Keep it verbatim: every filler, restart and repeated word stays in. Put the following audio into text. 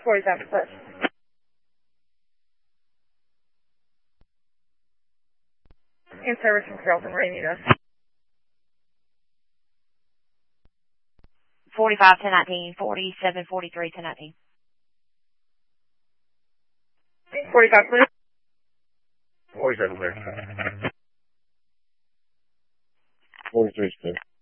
forty-seven, push. In service from Carrollton, where do you need us? forty-five, ten nineteen, forty-seven, forty-three, ten nineteen. forty-five, please. forty-seven, clear. forty-three, clear.